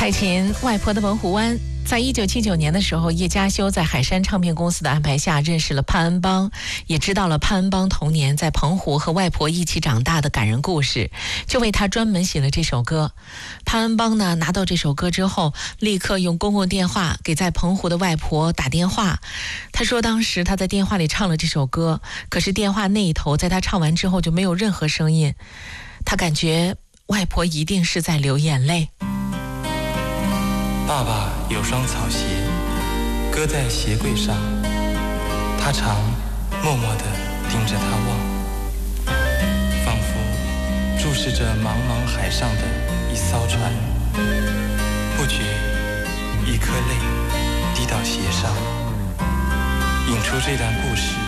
蔡琴外婆的澎湖湾。在1979年的时候，叶嘉修在海山唱片公司的安排下认识了潘恩邦，也知道了潘恩邦童年在澎湖和外婆一起长大的感人故事，就为他专门写了这首歌。潘恩邦呢，拿到这首歌之后，立刻用公共电话给在澎湖的外婆打电话。他说当时他在电话里唱了这首歌，可是电话那一头在他唱完之后就没有任何声音，他感觉外婆一定是在流眼泪。 爸爸有双草鞋，搁在鞋柜上，他常默默地盯着它望，仿佛注视着茫茫海上的一艘船。不觉一颗泪滴到鞋上，引出这段故事